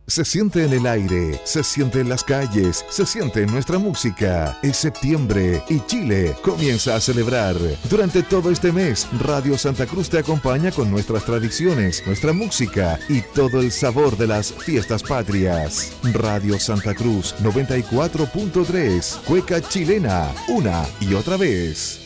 Se siente en el aire, se siente en las calles, se siente en nuestra música. Es septiembre y Chile comienza a celebrar. Durante todo este mes, Radio Santa Cruz te acompaña con nuestras tradiciones, nuestra música y todo el sabor de las fiestas patrias. Radio Santa Cruz 94.3, Cueca Chilena, una y otra vez.